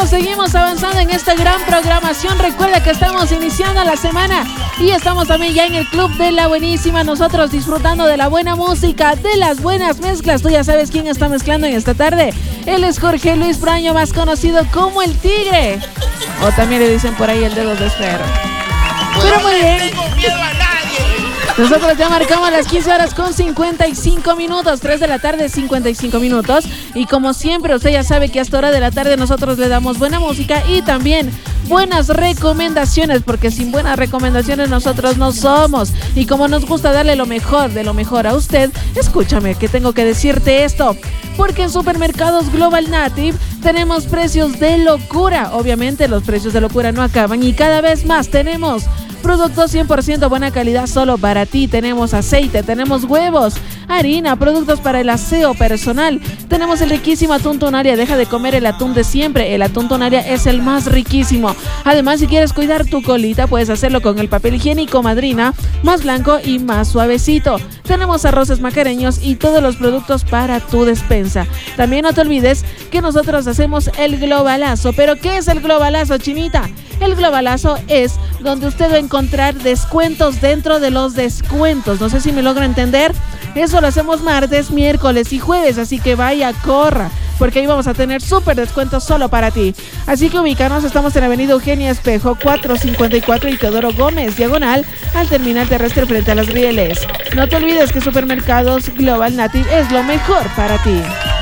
seguimos avanzando en esta gran programación. Recuerda que estamos iniciando la semana y estamos también ya en el Club de la Buenísima. Nosotros disfrutando de la buena música, de las buenas mezclas. Tú ya sabes quién está mezclando en esta tarde. Él es Jorge Luis Braño, más conocido como el Tigre. O también le dicen por ahí el Dedo de Ferro. Pero muy bien. No tengo miedo a nadie. Nosotros ya marcamos las 15 horas con 55 minutos, 3 de la tarde, 55 minutos. Y como siempre, usted ya sabe que a esta hora de la tarde nosotros le damos buena música y también buenas recomendaciones, porque sin buenas recomendaciones nosotros no somos. Y como nos gusta darle lo mejor de lo mejor a usted, escúchame que tengo que decirte esto. Porque en Supermercados Global Native tenemos precios de locura. Obviamente los precios de locura no acaban y cada vez más tenemos productos 100% buena calidad solo para ti. Tenemos aceite, tenemos huevos, harina, productos para el aseo personal. Tenemos el riquísimo atún Tunaria. Deja de comer el atún de siempre. El atún Tunaria es el más riquísimo. Además, si quieres cuidar tu colita, puedes hacerlo con el papel higiénico Madrina, más blanco y más suavecito. Tenemos arroces macareños y todos los productos para tu despensa. También no te olvides que nosotros hacemos el globalazo. ¿Pero qué es el globalazo, Chinita? El globalazo es donde usted va a encontrar descuentos dentro de los descuentos. No sé si me logro entender. Eso lo hacemos martes, miércoles y jueves. Así que vaya, corra, porque ahí vamos a tener súper descuentos solo para ti. Así que ubícanos, estamos en la avenida Eugenia Espejo, 454 y Teodoro Gómez, diagonal al terminal terrestre frente a Las Rieles. No te olvides que Supermercados Global Native es lo mejor para ti.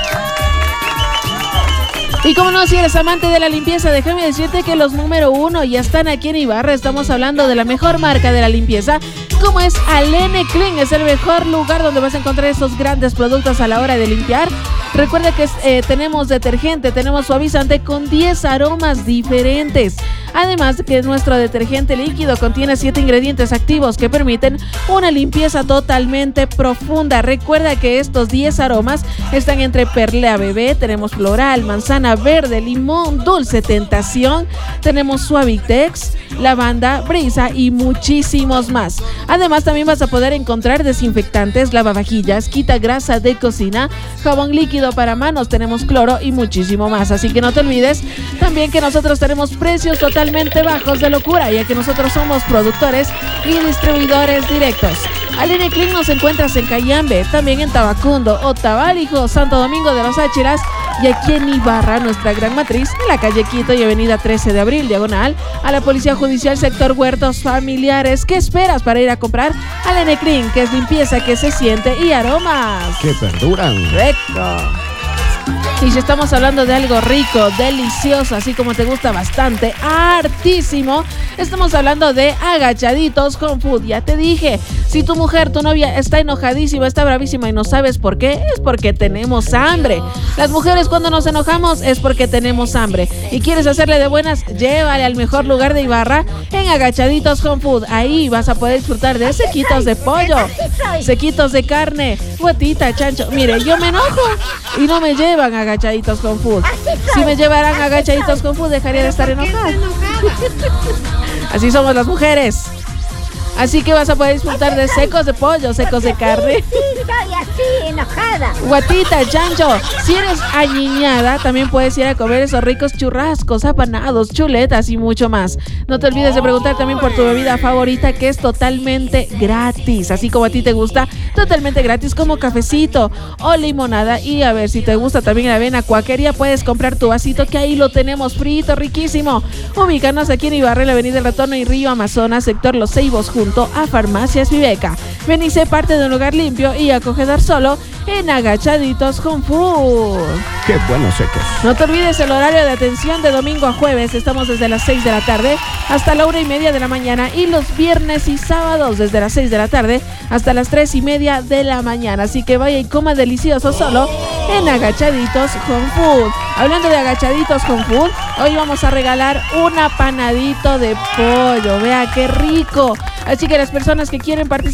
Y como no, si eres amante de la limpieza, déjame decirte que los número 1 ya están aquí en Ibarra. Estamos hablando de la mejor marca de la limpieza, como es Alene Clean. Es el mejor lugar donde vas a encontrar esos grandes productos a la hora de limpiar. Recuerda que tenemos detergente, tenemos suavizante con 10 aromas diferentes. Además que nuestro detergente líquido contiene 7 ingredientes activos que permiten una limpieza totalmente profunda. Recuerda que estos 10 aromas están entre perlea bebé, tenemos floral, manzana verde, limón, dulce tentación, tenemos suavitex, lavanda, brisa y muchísimos más. Además también vas a poder encontrar desinfectantes, lavavajillas, quita grasa de cocina, jabón líquido para manos, tenemos cloro y muchísimo más. Así que no te olvides también que nosotros tenemos precios totalmente bajos de locura, ya que nosotros somos productores y distribuidores directos. Alene Clean nos encuentras en Cayambe, también en Tabacundo, Otavalijo, Santo Domingo de los Áchilas y aquí en Ibarra, nuestra gran matriz, en la calle Quito y avenida 13 de abril, diagonal a la Policía Judicial, sector Huertos Familiares. ¿Qué esperas para ir a comprar Alene Clean, que es limpieza que se siente y aromas que perduran? Rico. Y si estamos hablando de algo rico, delicioso, así como te gusta bastante, hartísimo, estamos hablando de Agachaditos Home Food. Ya te dije, si tu mujer, tu novia está enojadísima, está bravísima y no sabes por qué, es porque tenemos hambre. Las mujeres cuando nos enojamos es porque tenemos hambre. Y quieres hacerle de buenas, llévale al mejor lugar de Ibarra en Agachaditos Home Food. Ahí vas a poder disfrutar de sequitos de pollo, sequitos de carne, guatita, chancho. Mire, yo me enojo y no me llevan a Agachaditos Home Food. Si me llevaran a Agachaditos Home Food, dejaría de estar enojada. Así somos las mujeres. Así que vas a poder disfrutar de secos de pollo, secos de carne. Estoy así, enojada. Guatita, chancho. Si eres añiñada, también puedes ir a comer esos ricos churrascos, apanados, chuletas y mucho más. No te olvides de preguntar también por tu bebida favorita, que es totalmente gratis. Así como a ti te gusta, totalmente gratis, como cafecito o limonada. Y a ver, si te gusta también la avena cuaquería, puedes comprar tu vasito, que ahí lo tenemos frito, riquísimo. Ubícanos aquí en Ibarra, en la avenida El Retorno y Río Amazonas, sector Los Ceibos, junto a Farmacias Viveca. Ven y sé parte de un lugar limpio y acogedor solo en Agachaditos Home Food. ¡Qué buenos secos! No te olvides el horario de atención de domingo a jueves. Estamos desde las 6 de la tarde hasta la 1:30 de la mañana y los viernes y sábados desde las 6 de la tarde hasta las 3:30 de la mañana. Así que vaya y coma delicioso solo en Agachaditos Home Food. Hablando de Agachaditos Home Food, hoy vamos a regalar un apanadito de pollo. Vea qué rico. Así que las personas que quieren participar